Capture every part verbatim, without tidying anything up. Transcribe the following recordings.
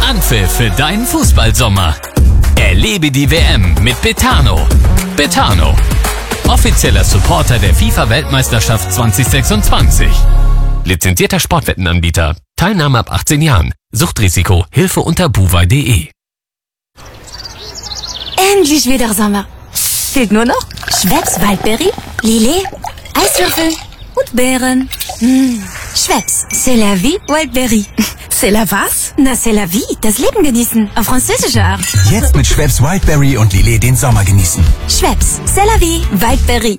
Anpfiff für deinen Fußballsommer. Erlebe die W M mit Betano. Betano, offizieller Supporter der FIFA-Weltmeisterschaft zwanzig sechsundzwanzig. Lizenzierter Sportwettenanbieter. Teilnahme ab achtzehn Jahren. Suchtrisiko. Hilfe unter buwei punkt de. Endlich wieder Sommer. Fehlt nur noch Schweppes Waldberry, Lillet, Eiswürfel und Beeren. Mmh. Schweppes, c'est la vie, Waldberry. C'est la was? Na, c'est la vie, das Leben genießen, auf französische Art. Jetzt mit Schweppes Wildberry und Lillet den Sommer genießen. Schweppes, c'est la vie, Waldberry.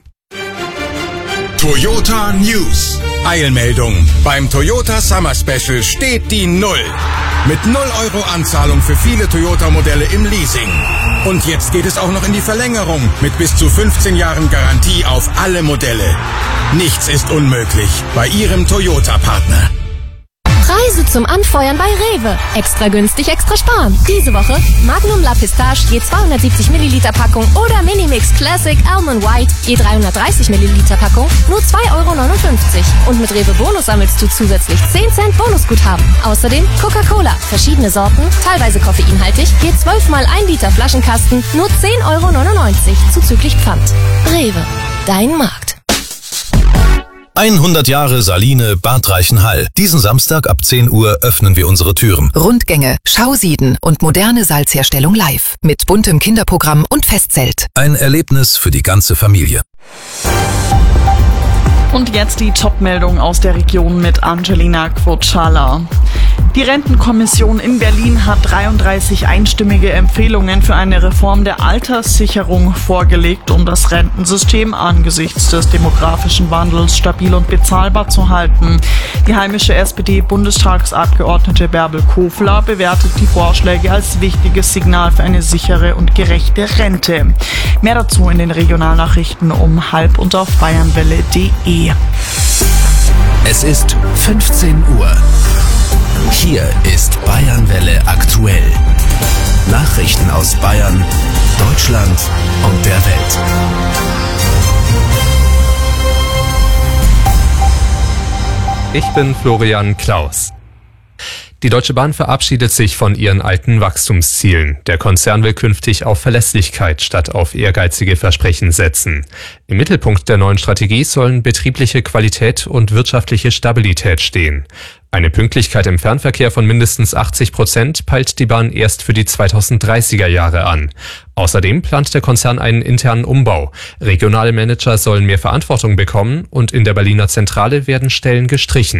Toyota News. Eilmeldung. Beim Toyota Summer Special steht die Null. Mit null Euro Anzahlung für viele Toyota-Modelle im Leasing. Und jetzt geht es auch noch in die Verlängerung mit bis zu fünfzehn Jahren Garantie auf alle Modelle. Nichts ist unmöglich bei Ihrem Toyota-Partner. Preise zum Anfeuern bei Rewe. Extra günstig, extra sparen. Diese Woche Magnum La Pistache je zweihundertsiebzig Milliliter Packung oder Minimix Classic Almond White je dreihundertdreißig Milliliter Packung nur zwei Euro neunundfünfzig. Und mit Rewe Bonus sammelst du zusätzlich zehn Cent Bonusguthaben. Außerdem Coca-Cola, verschiedene Sorten, teilweise koffeinhaltig, je zwölf mal ein Liter Flaschenkasten nur zehn Euro neunundneunzig zuzüglich Pfand. Rewe, dein Markt. hundert Jahre Saline Bad Reichenhall. Diesen Samstag ab zehn Uhr öffnen wir unsere Türen. Rundgänge, Schausieden und moderne Salzherstellung live. Mit buntem Kinderprogramm und Festzelt. Ein Erlebnis für die ganze Familie. Und jetzt die Top-Meldung aus der Region mit Angelina Quotschala. Die Rentenkommission in Berlin hat dreiunddreißig einstimmige Empfehlungen für eine Reform der Alterssicherung vorgelegt, um das Rentensystem angesichts des demografischen Wandels stabil und bezahlbar zu halten. Die heimische S P D-Bundestagsabgeordnete Bärbel Kofler bewertet die Vorschläge als wichtiges Signal für eine sichere und gerechte Rente. Mehr dazu in den Regionalnachrichten um halb und auf bayernwelle punkt de. Es ist fünfzehn Uhr. Hier ist Bayernwelle aktuell. Nachrichten aus Bayern, Deutschland und der Welt. Ich bin Florian Klaus. Die Deutsche Bahn verabschiedet sich von ihren alten Wachstumszielen. Der Konzern will künftig auf Verlässlichkeit statt auf ehrgeizige Versprechen setzen. Im Mittelpunkt der neuen Strategie sollen betriebliche Qualität und wirtschaftliche Stabilität stehen. Eine Pünktlichkeit im Fernverkehr von mindestens achtzig Prozent peilt die Bahn erst für die zweitausenddreißiger Jahre an. Außerdem plant der Konzern einen internen Umbau. Regionale Manager sollen mehr Verantwortung bekommen und in der Berliner Zentrale werden Stellen gestrichen.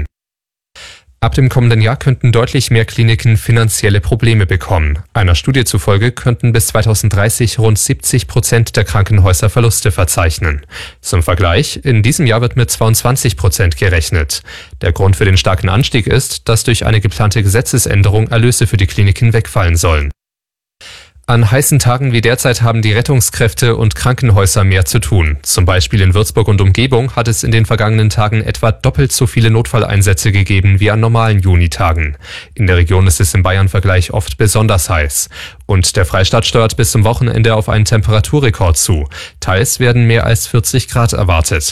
Ab dem kommenden Jahr könnten deutlich mehr Kliniken finanzielle Probleme bekommen. Einer Studie zufolge könnten bis zweitausenddreißig rund siebzig Prozent der Krankenhäuser Verluste verzeichnen. Zum Vergleich, in diesem Jahr wird mit zweiundzwanzig Prozent gerechnet. Der Grund für den starken Anstieg ist, dass durch eine geplante Gesetzesänderung Erlöse für die Kliniken wegfallen sollen. An heißen Tagen wie derzeit haben die Rettungskräfte und Krankenhäuser mehr zu tun. Zum Beispiel in Würzburg und Umgebung hat es in den vergangenen Tagen etwa doppelt so viele Notfalleinsätze gegeben wie an normalen Junitagen. In der Region ist es im Bayern-Vergleich oft besonders heiß. Und der Freistaat steuert bis zum Wochenende auf einen Temperaturrekord zu. Teils werden mehr als vierzig Grad erwartet.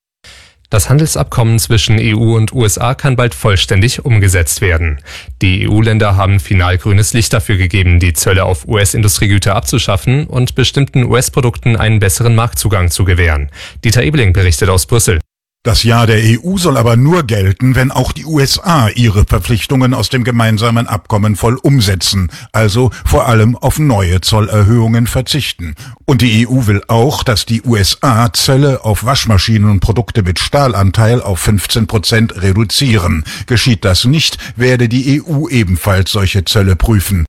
Das Handelsabkommen zwischen E U und U S A kann bald vollständig umgesetzt werden. Die E U-Länder haben final grünes Licht dafür gegeben, die Zölle auf U S-Industriegüter abzuschaffen und bestimmten U S-Produkten einen besseren Marktzugang zu gewähren. Dieter Ebeling berichtet aus Brüssel. Das Ja der E U soll aber nur gelten, wenn auch die U S A ihre Verpflichtungen aus dem gemeinsamen Abkommen voll umsetzen, also vor allem auf neue Zollerhöhungen verzichten. Und die E U will auch, dass die U S A Zölle auf Waschmaschinen und Produkte mit Stahlanteil auf fünfzehn Prozent reduzieren. Geschieht das nicht, werde die E U ebenfalls solche Zölle prüfen.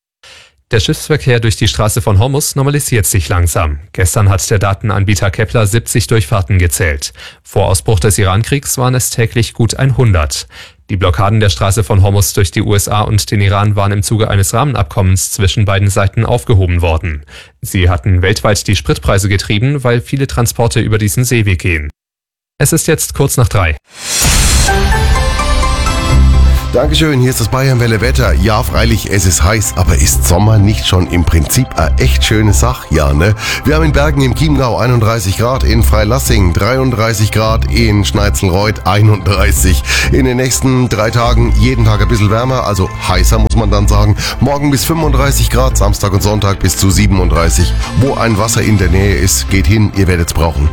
Der Schiffsverkehr durch die Straße von Hormuz normalisiert sich langsam. Gestern hat der Datenanbieter Kepler siebzig Durchfahrten gezählt. Vor Ausbruch des Irankriegs waren es täglich gut hundert. Die Blockaden der Straße von Hormuz durch die U S A und den Iran waren im Zuge eines Rahmenabkommens zwischen beiden Seiten aufgehoben worden. Sie hatten weltweit die Spritpreise getrieben, weil viele Transporte über diesen Seeweg gehen. Es ist jetzt kurz nach drei. Dankeschön, hier ist das Bayernwelle Wetter. Ja, freilich, es ist heiß, aber ist Sommer nicht schon im Prinzip eine echt schöne Sache? Ja, ne? Wir haben in Bergen im Chiemgau einunddreißig Grad, in Freilassing dreiunddreißig Grad, in Schneitzelreuth einunddreißig. In den nächsten drei Tagen jeden Tag ein bisschen wärmer, also heißer muss man dann sagen. Morgen bis fünfunddreißig Grad, Samstag und Sonntag bis zu siebenunddreißig. Wo ein Wasser in der Nähe ist, geht hin, ihr werdet's brauchen.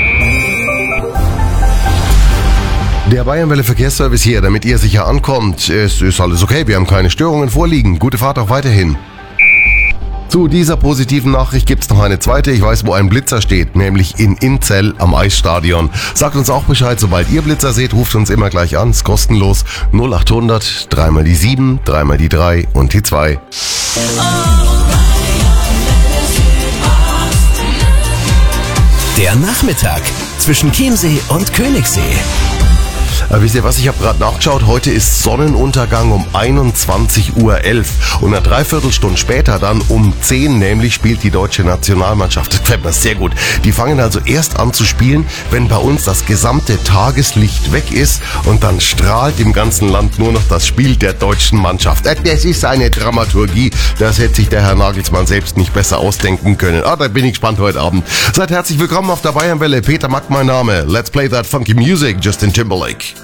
Der Bayernwelle Verkehrsservice hier, damit ihr sicher ankommt. Es ist alles okay, wir haben keine Störungen vorliegen. Gute Fahrt auch weiterhin. Zu dieser positiven Nachricht gibt's noch eine zweite. Ich weiß, wo ein Blitzer steht, nämlich in Inzell am Eisstadion. Sagt uns auch Bescheid, sobald ihr Blitzer seht, ruft uns immer gleich an. Ist kostenlos. null achthundert, dreimal die sieben, dreimal die drei und die zwei. Der Nachmittag zwischen Chiemsee und Königssee. Aber wisst ihr was, ich habe gerade nachgeschaut, heute ist Sonnenuntergang um einundzwanzig Uhr elf und eine Dreiviertelstunde später dann um zehn nämlich spielt die deutsche Nationalmannschaft. Das gefällt mir sehr gut. Die fangen also erst an zu spielen, wenn bei uns das gesamte Tageslicht weg ist und dann strahlt im ganzen Land nur noch das Spiel der deutschen Mannschaft. Das ist eine Dramaturgie, das hätte sich der Herr Nagelsmann selbst nicht besser ausdenken können. Ah, da bin ich gespannt heute Abend. Seid herzlich willkommen auf der Bayernwelle. Peter Mack mein Name. Let's play that funky music, Justin Timberlake.